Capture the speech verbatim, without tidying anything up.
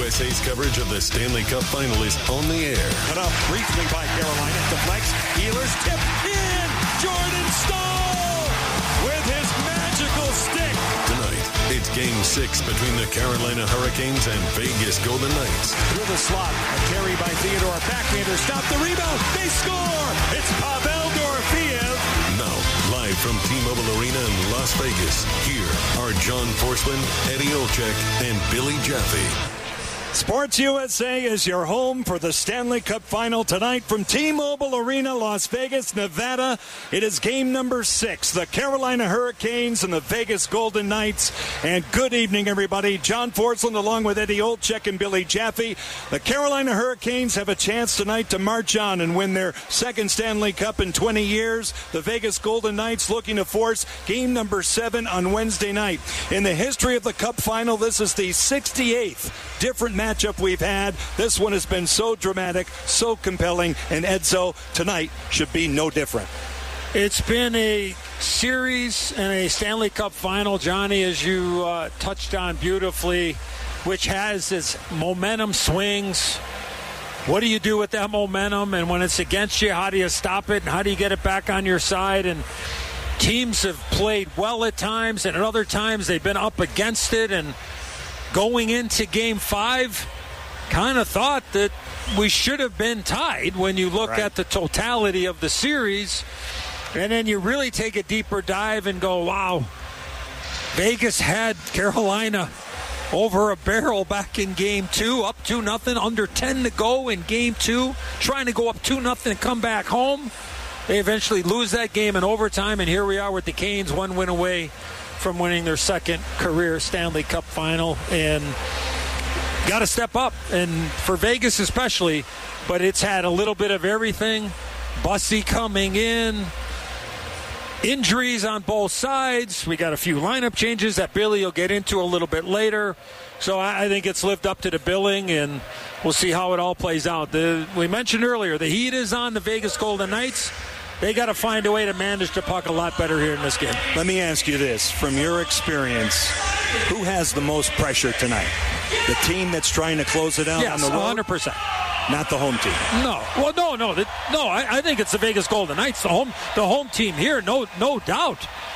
S A's coverage of the Stanley Cup Final is on the air. Cut up briefly by Carolina. Deflects. Healers tip in. Jordan Staal with his magical stick. Tonight, it's Game six between the Carolina Hurricanes and Vegas Golden Knights. Through the slot. A carry by Theodore. Backhander. Stop the rebound. They score. It's Pavel Dorofeev. Now, live from T-Mobile Arena in Las Vegas, here are John Forsman, Eddie Olczyk, and Billy Jaffe. Sports U S A is your home for the Stanley Cup Final tonight from T-Mobile Arena, Las Vegas, Nevada. It is game number six, the Carolina Hurricanes and the Vegas Golden Knights. And good evening, everybody. John Forsland along with Eddie Olczyk and Billy Jaffe. The Carolina Hurricanes have a chance tonight to march on and win their second Stanley Cup in twenty years. The Vegas Golden Knights looking to force game number seven on Wednesday night. In the history of the Cup Final, this is the sixty-eighth different matchup we've had. This one has been so dramatic, so compelling, and Edzo, tonight should be no different. It's been a series and a Stanley Cup Final, Johnny, as you uh, touched on beautifully, which has its momentum swings. What do you do with that momentum? And when it's against you, how do you stop it? And how do you get it back on your side? And teams have played well at times, and at other times they've been up against it. And going into game five, kind of thought that we should have been tied when you look right. at the totality of the series. And then you really take a deeper dive and go, wow, Vegas had Carolina over a barrel back in game two, up two nothing, under ten to go in game two, trying to go up two nothing and come back home. They eventually lose that game in overtime, and here we are with the Canes one win away from winning their second career Stanley Cup Final, and got to step up, and for Vegas especially, but it's had a little bit of everything. Bussy coming in, injuries on both sides. We got a few lineup changes that Billy will get into a little bit later. So I think it's lived up to the billing, and we'll see how it all plays out. The, we mentioned earlier, the heat is on the Vegas Golden Knights. They got to find a way to manage the puck a lot better here in this game. Let me ask you this. From your experience, who has the most pressure tonight? The team that's trying to close it out yes, on the road? one hundred percent. Not the home team? No. Well, no, no. The, no, I, I think it's the Vegas Golden Knights, the home the home team here, no no doubt.